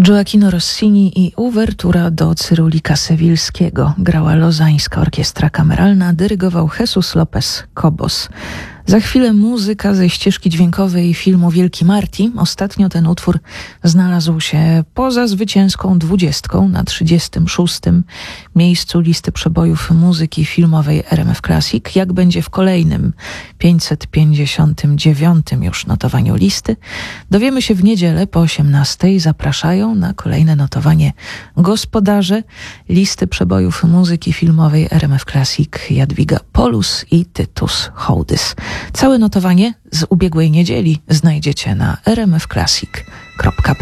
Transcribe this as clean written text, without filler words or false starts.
Gioachino Rossini i uwertura do Cyrulika Sewilskiego. Grała Lozańska Orkiestra Kameralna, dyrygował Jesus Lopez Cobos. Za chwilę muzyka ze ścieżki dźwiękowej filmu Wielki Marti. Ostatnio ten utwór znalazł się poza zwycięską 20 na 36. miejscu listy przebojów muzyki filmowej RMF Classic. Jak będzie w kolejnym 559 już notowaniu listy, dowiemy się w niedzielę po 18. Zapraszają na kolejne notowanie gospodarze listy przebojów muzyki filmowej RMF Classic Jadwiga Polus i Tytus Hołdys. Całe notowanie z ubiegłej niedzieli znajdziecie na rmfclassic.pl.